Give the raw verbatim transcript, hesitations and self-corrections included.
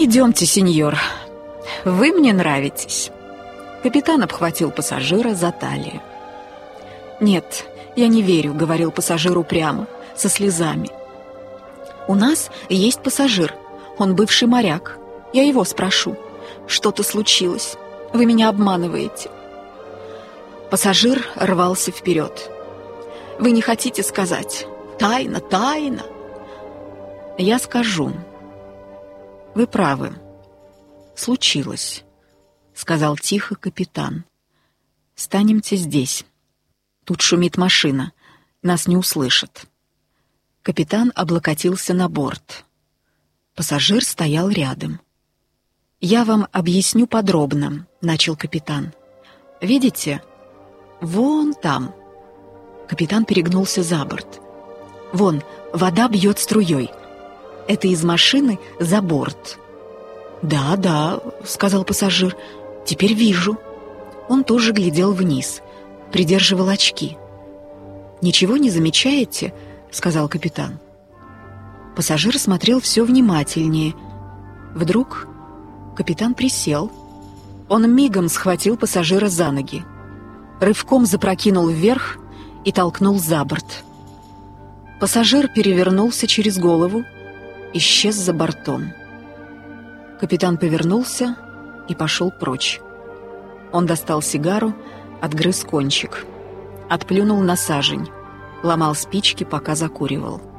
«Идемте, сеньор, вы мне нравитесь». Капитан обхватил пассажира за талию. «Нет, я не верю», — говорил пассажир упрямо, со слезами. «У нас есть пассажир, он бывший моряк. Я его спрошу. Что-то случилось. Вы меня обманываете». Пассажир рвался вперед. «Вы не хотите сказать? Тайна, тайна!» «Я скажу. Вы правы. Случилось», — сказал тихо капитан. «Станемте здесь. Тут шумит машина. Нас не услышат». Капитан облокотился на борт. Пассажир стоял рядом. «Я вам объясню подробно», — начал капитан. «Видите? Вон там». Капитан перегнулся за борт. «Вон, вода бьет струей. Это из машины за борт». «Да, да», — сказал пассажир, — «теперь вижу». Он тоже глядел вниз, придерживал очки. «Ничего не замечаете?» — сказал капитан. Пассажир смотрел все внимательнее. Вдруг капитан присел. Он мигом схватил пассажира за ноги, рывком запрокинул вверх и толкнул за борт. Пассажир перевернулся через голову, исчез за бортом. Капитан повернулся и пошел прочь. Он достал сигару, отгрыз кончик, отплюнул на сажень, ломал спички, пока закуривал.